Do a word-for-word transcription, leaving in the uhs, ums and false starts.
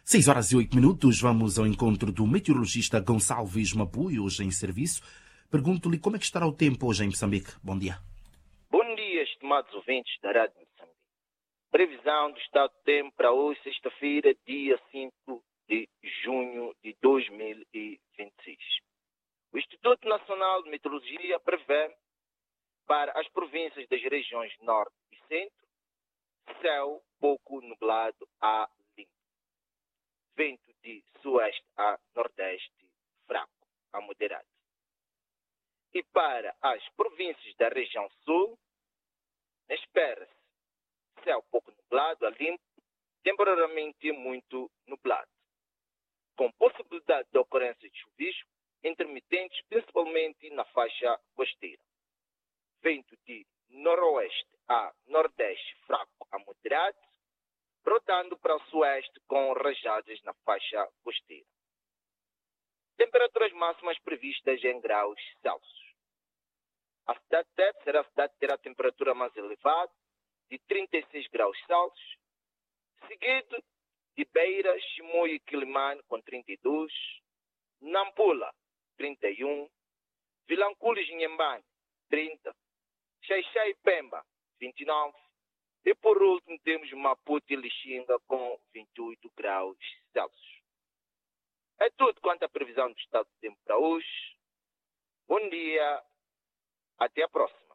Seis horas e oito minutos, vamos ao encontro do meteorologista Gonçalves Mapui, hoje em serviço. Pergunto-lhe como é que estará o tempo hoje em Moçambique. Bom dia. Bom dia, estimados ouvintes da Rádio Moçambique. Previsão do estado do tempo para hoje, sexta-feira, dia cinco de junho de dois mil e vinte e seis. O Instituto Nacional de Meteorologia prevê para as províncias das regiões norte e centro, céu pouco nublado a limpo. Vento de sueste a nordeste fraco a moderado. E para as províncias da região sul, espera-se céu pouco nublado a limpo, temporariamente muito nublado, com possibilidade de ocorrência de chuvisco intermitentes, principalmente na faixa costeira. Vento de noroeste a nordeste fraco a moderado, rodando para o sueste com rajadas na faixa costeira. Temperaturas máximas previstas em graus Celsius. A cidade de Tete será a cidade que terá a temperatura mais elevada, de trinta e seis graus Celsius, seguido de Beira, Chimoio e Quilimane com trinta e dois, Nampula, trinta e um, Vilanculos e Inhambane, trinta, Xaixá e Pemba, vinte e nove, e por último temos Maputo e Lixinga com vinte e oito graus Celsius. É tudo quanto à previsão do estado do tempo para hoje. Bom dia, até a próxima.